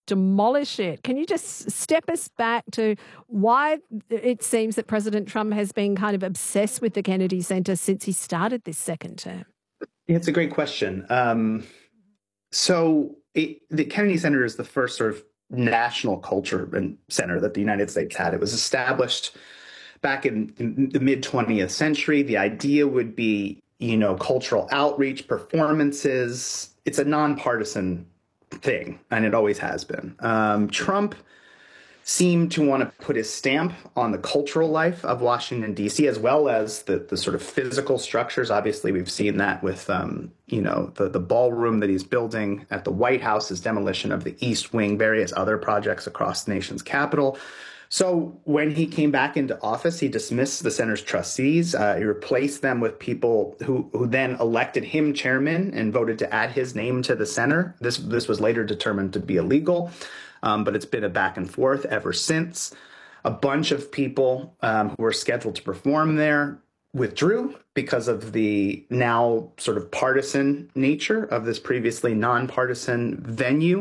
demolish it. Can you just step us back to why it seems that President Trump has been kind of obsessed with the Kennedy Center since he started this second term? It's a great question. The Kennedy Center is the first sort of national culture and center that the United States had. It was established back in the mid 20th century. The idea would be, cultural outreach, performances. It's a nonpartisan thing, and it always has been. Trump seemed to want to put his stamp on the cultural life of Washington, D.C., as well as the sort of physical structures. Obviously, we've seen that with, the ballroom that he's building at the White House, his demolition of the East Wing, various other projects across the nation's capital. So when he came back into office, he dismissed the center's trustees. He replaced them with people who then elected him chairman and voted to add his name to the center. This was later determined to be illegal. But it's been a back and forth ever since. A bunch of people who were scheduled to perform there withdrew because of the now sort of partisan nature of this previously nonpartisan venue.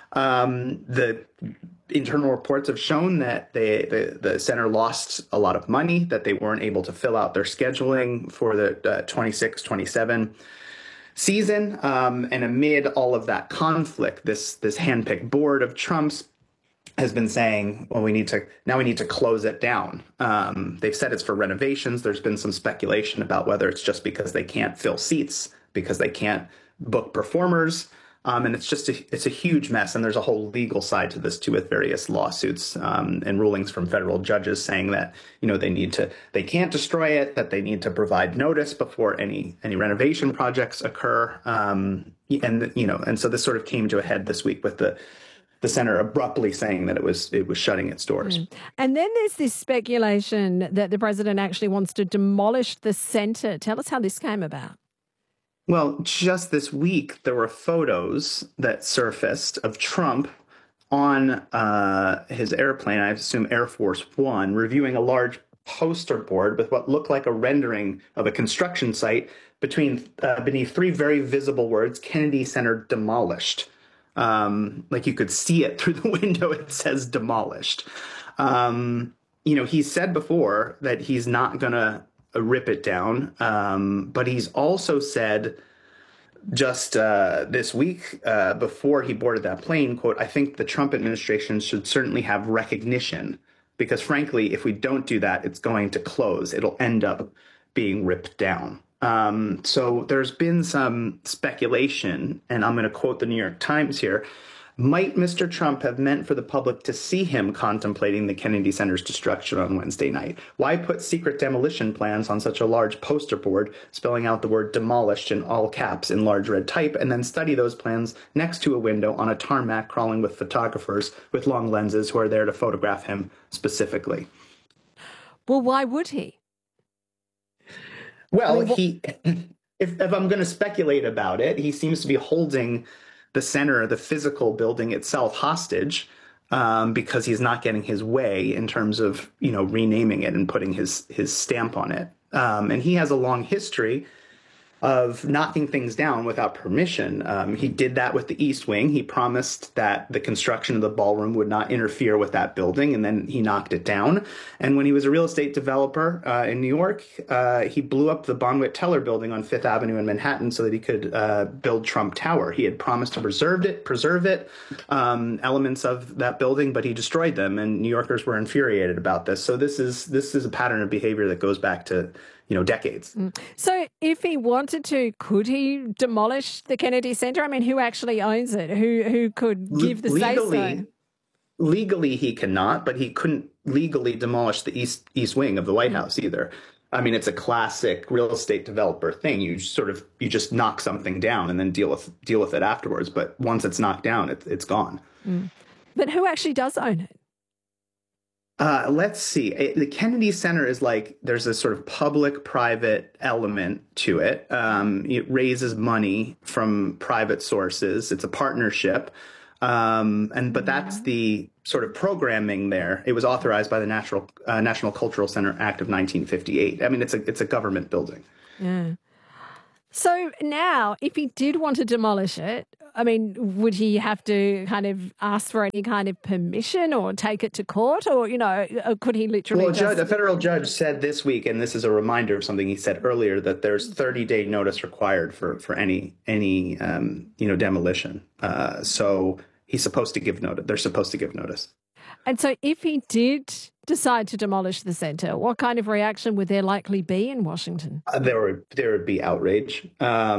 The internal reports have shown that the center lost a lot of money, that they weren't able to fill out their scheduling for the 26-27 season. And amid all of that conflict, this handpicked board of Trump's has been saying, well, we need to close it down. They've said it's for renovations. There's been some speculation about whether it's just because they can't fill seats, because they can't book performers. And it's a huge mess. And there's a whole legal side to this too, with various lawsuits and rulings from federal judges saying that, they can't destroy it, that they need to provide notice before any renovation projects occur. And so this sort of came to a head this week with the center abruptly saying that it was shutting its doors. And then there's this speculation that the president actually wants to demolish the center. Tell us how this came about. Well, just this week, there were photos that surfaced of Trump on his airplane, I assume Air Force One, reviewing a large poster board with what looked like a rendering of a construction site beneath three very visible words, Kennedy Center demolished. Like you could see it through the window, it says demolished. He said before that he's not going to rip it down. But he's also said just this week before he boarded that plane, quote, I think the Trump administration should certainly have recognition because, frankly, if we don't do that, it's going to close. It'll end up being ripped down. So there's been some speculation, and I'm going to quote the New York Times here. Might Mr. Trump have meant for the public to see him contemplating the Kennedy Center's destruction on Wednesday night? Why put secret demolition plans on such a large poster board, spelling out the word demolished in all caps in large red type, and then study those plans next to a window on a tarmac crawling with photographers with long lenses who are there to photograph him specifically? Well, why would he? Well, if I'm going to speculate about it, he seems to be holding the center, the physical building itself, hostage because he's not getting his way in terms of, renaming it and putting his stamp on it. And he has a long history of knocking things down without permission. He did that with the East Wing. He promised that the construction of the ballroom would not interfere with that building, and then he knocked it down. And when he was a real estate developer in New York, he blew up the Bonwit Teller building on Fifth Avenue in Manhattan so that he could build Trump Tower. He had promised to preserve it, elements of that building, but he destroyed them, and New Yorkers were infuriated about this. So this is a pattern of behavior that goes back to decades. So if he wanted to, could he demolish the Kennedy Center? I mean, who actually owns it? Who could give the say-so? Legally, he cannot, but he couldn't legally demolish the East Wing of the White House either. I mean, it's a classic real estate developer thing. You just knock something down and then deal with it afterwards. But once it's knocked down, it's gone. But who actually does own it? Let's see. The Kennedy Center is there's a sort of public-private element to it. It raises money from private sources. It's a partnership. But that's the sort of programming there. It was authorized by the National Cultural Center Act of 1958. I mean, it's a government building. Yeah. So now, if he did want to demolish it, I mean, would he have to kind of ask for any kind of permission or take it to court, or could he literally? Well, a federal judge said this week, and this is a reminder of something he said earlier, that there's 30-day notice required for any demolition. So he's supposed to give notice. They're supposed to give notice. And so, if he did decide to demolish the centre, what kind of reaction would there likely be in Washington? There would be outrage.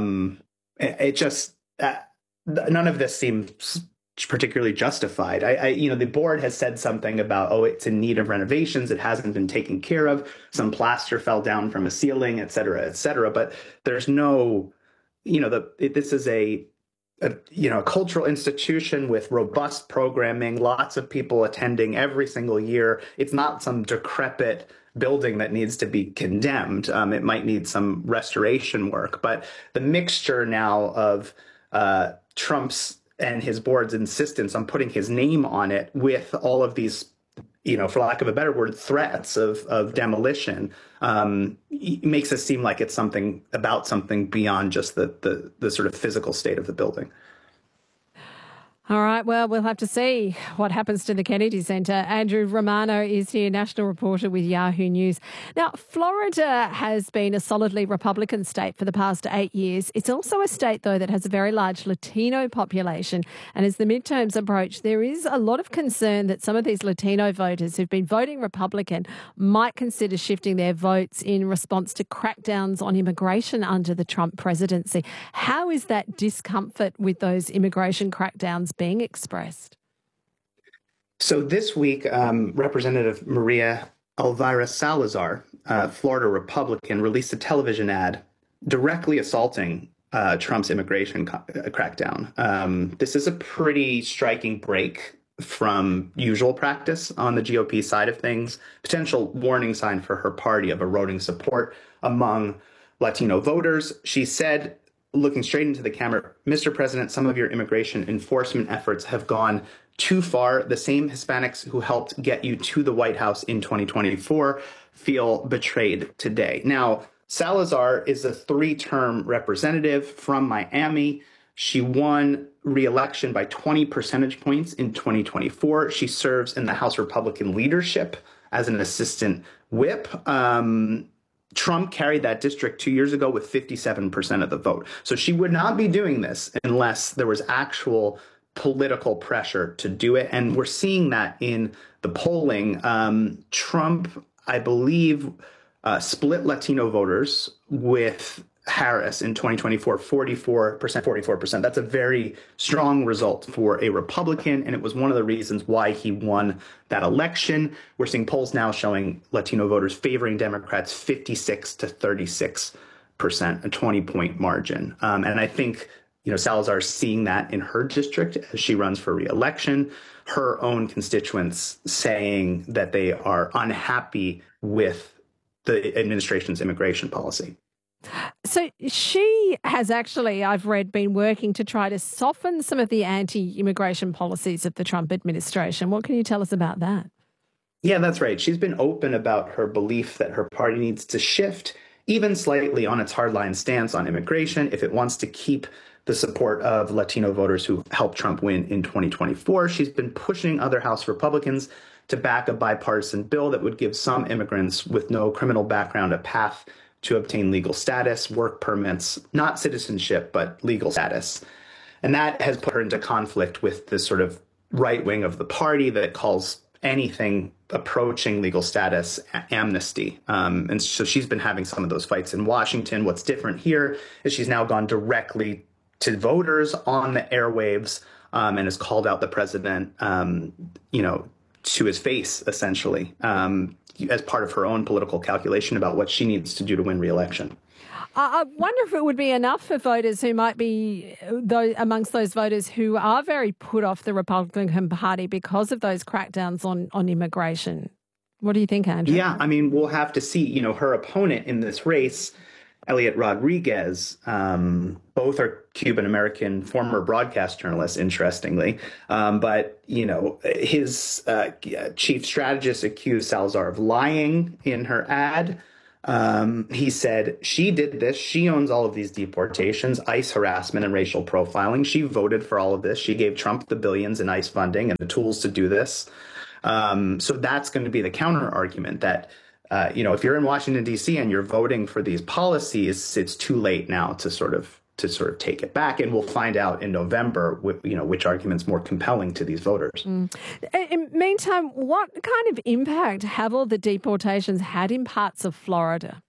It just none of this seems particularly justified. The board has said something about, it's in need of renovations. It hasn't been taken care of. Some plaster fell down from a ceiling, et cetera, et cetera. But there's no, this is a cultural institution with robust programming, lots of people attending every single year. It's not some decrepit building that needs to be condemned. It might need some restoration work. But the mixture now of Trump's and his board's insistence on putting his name on it with all of these, for lack of a better word, threats of demolition, makes it seem like it's something beyond just the sort of physical state of the building. All right, well, we'll have to see what happens to the Kennedy Center. Andrew Romano is here, national reporter with Yahoo News. Now, Florida has been a solidly Republican state for the past 8 years. It's also a state, though, that has a very large Latino population. And as the midterms approach, there is a lot of concern that some of these Latino voters who've been voting Republican might consider shifting their votes in response to crackdowns on immigration under the Trump presidency. How is that discomfort with those immigration crackdowns being expressed? So this week, Representative Maria Elvira Salazar, Florida Republican, released a television ad directly assaulting Trump's immigration crackdown. This is a pretty striking break from usual practice on the GOP side of things, potential warning sign for her party of eroding support among Latino voters. She said, looking straight into the camera, "Mr. President, some of your immigration enforcement efforts have gone too far. The same Hispanics who helped get you to the White House in 2024 feel betrayed today." Now, Salazar is a 3-term representative from Miami. She won re-election by 20 percentage points in 2024. She serves in the House Republican leadership as an assistant whip. Trump carried that district 2 years ago with 57% of the vote. So she would not be doing this unless there was actual political pressure to do it. And we're seeing that in the polling. Trump, I believe, split Latino voters with Harris in 2024, 44%. That's a very strong result for a Republican, and it was one of the reasons why he won that election. We're seeing polls now showing Latino voters favoring Democrats 56 to 36%, a 20-point margin. And I think, Salazar is seeing that in her district as she runs for re-election. Her own constituents saying that they are unhappy with the administration's immigration policy. So she has actually, I've read, been working to try to soften some of the anti-immigration policies of the Trump administration. What can you tell us about that? Yeah, that's right. She's been open about her belief that her party needs to shift even slightly on its hardline stance on immigration if it wants to keep the support of Latino voters who helped Trump win in 2024. She's been pushing other House Republicans to back a bipartisan bill that would give some immigrants with no criminal background a path to obtain legal status, work permits, not citizenship, but legal status. And that has put her into conflict with this sort of right wing of the party that calls anything approaching legal status amnesty. And so she's been having some of those fights in Washington. What's different here is she's now gone directly to voters on the airwaves and has called out the president, to his face, essentially, as part of her own political calculation about what she needs to do to win re-election. I wonder if it would be enough for voters who might be amongst those voters who are very put off the Republican Party because of those crackdowns on immigration. What do you think, Andrew? Yeah, I mean, we'll have to see. Her opponent in this race, Elliot Rodriguez, both are Cuban-American former broadcast journalists, interestingly. But his chief strategist accused Salazar of lying in her ad. He said she did this. She owns all of these deportations, ICE harassment, and racial profiling. She voted for all of this. She gave Trump the billions in ICE funding and the tools to do this. So that's going to be the counter argument that, if you're in Washington, D.C. and you're voting for these policies, it's too late now to sort of take it back. And we'll find out in November, which argument's more compelling to these voters. In meantime, what kind of impact have all the deportations had in parts of Florida?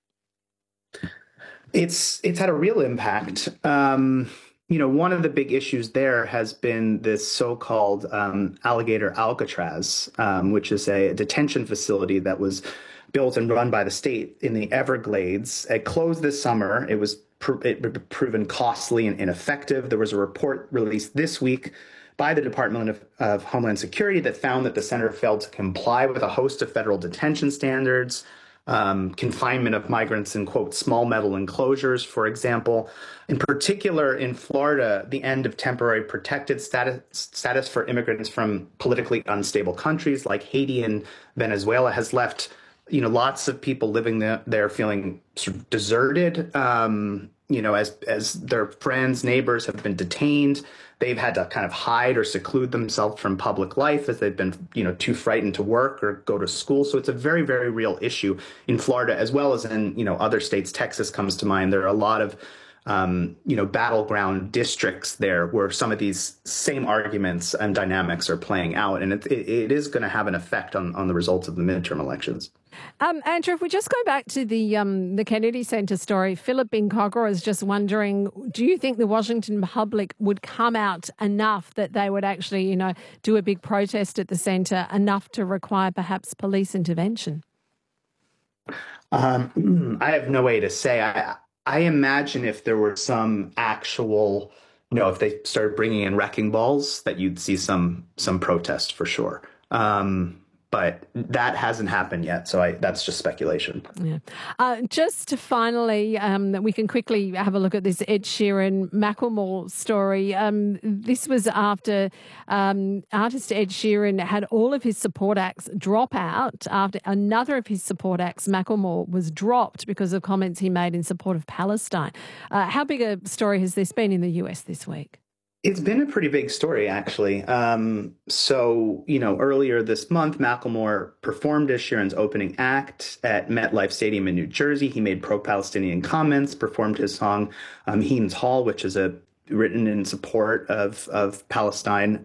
It's had a real impact. One of the big issues there has been this so-called alligator Alcatraz, which is a detention facility that was built and run by the state in the Everglades. It closed this summer. It was proven costly and ineffective. There was a report released this week by the Department of Homeland Security that found that the center failed to comply with a host of federal detention standards, confinement of migrants in, quote, small metal enclosures, for example. In particular, in Florida, the end of temporary protected status for immigrants from politically unstable countries like Haiti and Venezuela has left lots of people living there feeling sort of deserted, as their friends, neighbors have been detained. They've had to kind of hide or seclude themselves from public life as they've been, too frightened to work or go to school. So it's a very, very real issue in Florida, as well as in, other states. Texas comes to mind. There are a lot of battleground districts there where some of these same arguments and dynamics are playing out. And it is going to have an effect on the results of the midterm elections. Andrew, if we just go back to the Kennedy Center story, Philip Binkogra is just wondering, do you think the Washington public would come out enough that they would actually, do a big protest at the center, enough to require perhaps police intervention? I have no way to say. I imagine if there were some actual, if they started bringing in wrecking balls, that you'd see some protest for sure. But that hasn't happened yet, so that's just speculation. Yeah. Just finally, we can quickly have a look at this Ed Sheeran Macklemore story. This was after artist Ed Sheeran had all of his support acts drop out after another of his support acts, Macklemore, was dropped because of comments he made in support of Palestine. How big a story has this been in the US this week? It's been a pretty big story, actually. Earlier this month, Macklemore performed as Sheeran's opening act at MetLife Stadium in New Jersey. He made pro-Palestinian comments, performed his song Heinz Hall, which is written in support of Palestine.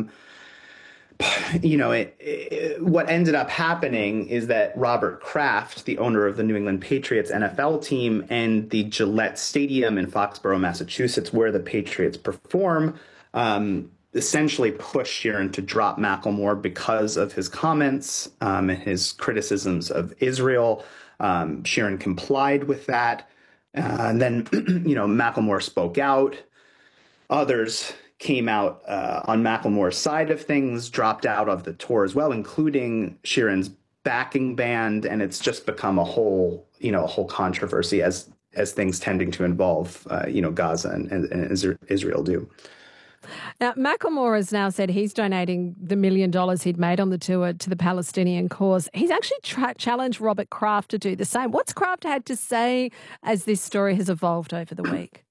What ended up happening is that Robert Kraft, the owner of the New England Patriots NFL team, and the Gillette Stadium in Foxborough, Massachusetts, where the Patriots perform, essentially pushed Sheeran to drop Macklemore because of his comments and his criticisms of Israel. Sheeran complied with that. And then, Macklemore spoke out. Others came out on Macklemore's side of things, dropped out of the tour as well, including Sheeran's backing band, and it's just become a whole controversy as things tending to involve Gaza and Israel do. Now, Macklemore has now said he's donating the $1 million he'd made on the tour to the Palestinian cause. He's actually challenged Robert Kraft to do the same. What's Kraft had to say as this story has evolved over the week?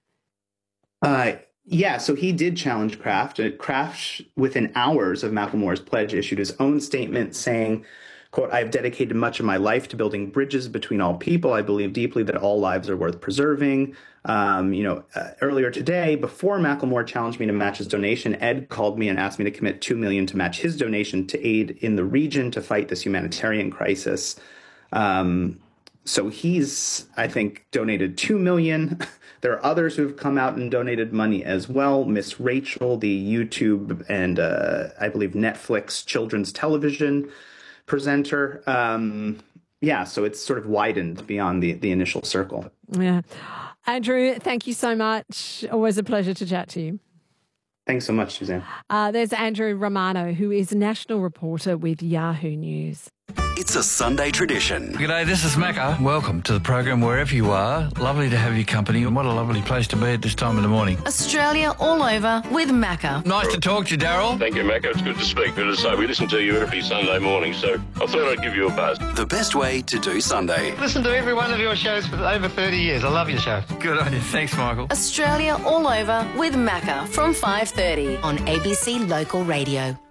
Yeah, so he did challenge Kraft. Kraft, within hours of Macklemore's pledge, issued his own statement saying, quote, "I have dedicated much of my life to building bridges between all people. I believe deeply that all lives are worth preserving." Earlier today, before Macklemore challenged me to match his donation, Ed called me and asked me to commit $2 million to match his donation to aid in the region to fight this humanitarian crisis. So he's, I think, donated $2 million. There are others who've come out and donated money as well. Miss Rachel, the YouTube and I believe Netflix children's television presenter. So it's sort of widened beyond the initial circle. Yeah. Andrew, thank you so much. Always a pleasure to chat to you. Thanks so much, Suzanne. There's Andrew Romano, who is national reporter with Yahoo News. It's a Sunday tradition. G'day, this is Macca. Welcome to the program wherever you are. Lovely to have your company, and what a lovely place to be at this time of the morning. Australia all over with Macca. Nice to talk to you, Daryl. Thank you, Macca. It's good to speak. Good to say, we listen to you every Sunday morning, so I thought I'd give you a buzz. The best way to do Sunday. Listen to every one of your shows for over 30 years. I love your show. Good on you. Thanks, Michael. Australia all over with Macca from 5:30 on ABC Local Radio.